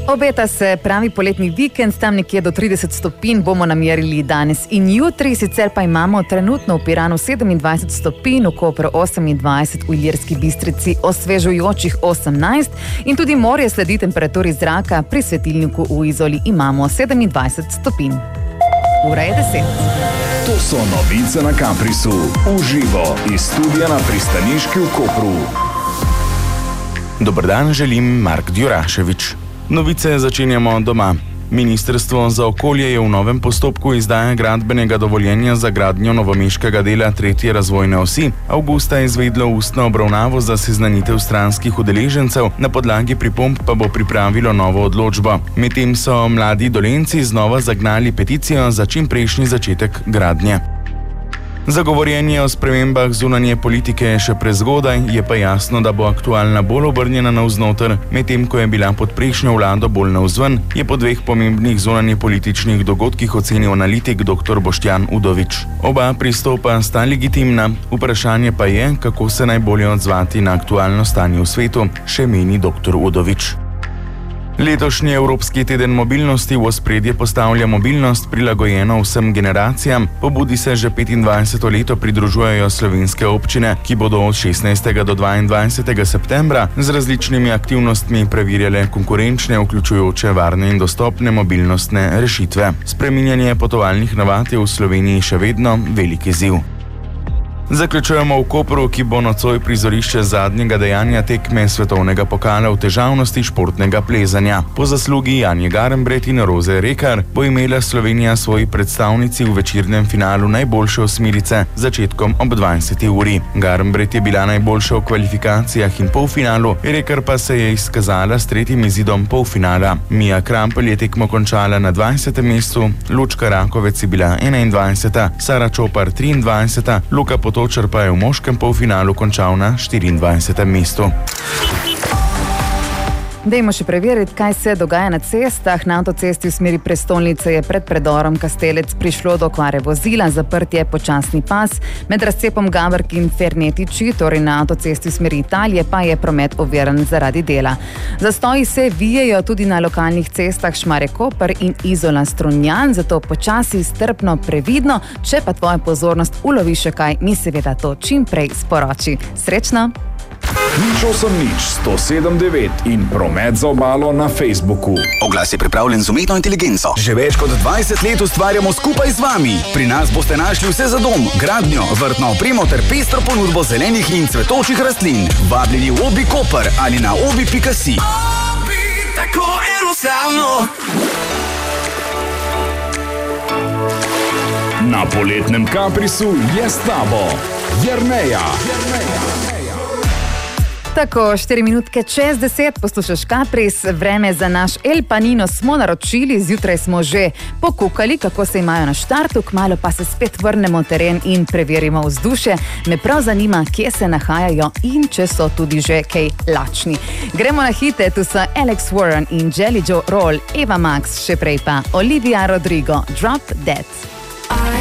Obeta se pravi poletni vikend, tam nekje do 30 stopinj bomo namerili danes in jutri, sicer pa imamo trenutno v Piranu 27 stopinj, v Kopru 28, v Ilirski Bistrici osvežujočih 18 in tudi morje sledi temperaturi zraka, pri svetilniku v Izoli imamo 27 stopinj. Ura je 10. To so novice na Kamprisu, uživo iz studia na pristaniški v Kopru. Dober dan, želim Mark Djuraševič. Novice začenjamo doma. Ministrstvo za okolje je v novem postopku izdaje gradbenega dovoljenja za gradnjo novomeškega dela 3. razvojne osi. Avgusta je izvedlo ustno obravnavo za seznanitev stranskih udeležencev, na podlagi pripomb pa bo pripravilo novo odločbo. Medtem so mladi Dolenjci znova zagnali peticijo za čimprejšnji začetek gradnje. Za govorjenje o spremembah zunanje politike je še prezgodaj, je pa jasno, da bo aktualna bolj obrnjena navznoter, medtem ko je bila pod prejšnjo vlado bolj navzven, je po dveh pomembnih zunanje političnih dogodkih ocenil analitik dr. Boštjan Udovič. Oba pristopa sta legitimna, vprašanje pa je, kako se najbolje odzvati na aktualno stanje v svetu, še meni dr. Udovič. Letošnji Evropski teden mobilnosti v ospredje postavlja mobilnost prilagojeno vsem generacijam. Pobudi se že 25. leto pridružujejo slovenske občine, ki bodo od 16. do 22. septembra z različnimi aktivnostmi preverjale konkurenčne, vključujoče varne in dostopne mobilnostne rešitve. Spreminjanje potovalnih navad je v Sloveniji še vedno velik izziv. Zaključujemo v Kopru, ki bo nocoj prizorišče zadnjega dejanja tekme svetovnega pokala v težavnosti športnega plezanja. Po zaslugi Janje Garnbret in Roze Rekar bo imela Slovenija svoji predstavnici v večernem finalu najboljše osmerice z začetkom ob 20. uri. Garnbret je bila najboljša v kvalifikacijah in polfinalu, Rekar pa se je izkazala s tretjim izidom polfinala. Mija Krampelj je tekmo končala na 20. mestu, Lučka Rakovec je bila 21., Sara Čopar 23., Luka Potočar pa je v moškem polfinalu končal na 24. mestu. Dajmo še preveriti, kaj se dogaja na cestah. Na avtocesti v smeri prestolnice je pred predorom Kastelec prišlo do okvare vozila, zaprt je počasni pas. Med razcepom Gavrk in Fernetiči, torej na avtocesti v smeri Italije, pa je promet oviran zaradi dela. Zastoji se vijejo tudi na lokalnih cestah Šmarje-Koper in Izola-Strunjan, zato počasi, strpno, previdno. Če pa tvoja pozornost ulovi še kaj, mi seveda to čim prej sporoči. Srečno! Nič 107.9 in promet za obalo na Facebooku. Oglas je pripravljen z umetno inteligenco. Že več kot 20 let ustvarjamo skupaj z vami. Pri nas boste našli vse za dom, gradnjo, vrtno opremo ter pestro ponudbo zelenih in cvetočih rastlin. Vabljeni v Obi Koper ali na obi.si. Obi, tako enostavno. Na poletnem Kamprisu je s tabo Jerneja. Tako, 4 minutke čez 10, poslušaš Kapris, vreme za naš El Panino smo naročili, zjutraj smo že pokukali, kako se imajo na štartu, kmalu pa se spet vrnemo teren in preverimo vzdušje. Me prav zanima, kje se nahajajo in če so tudi že kaj lačni. Gremo na hite, tu so Alex Warren in Jelly Joe Roll, Eva Max, še prej pa Olivia Rodrigo, Drop Dead.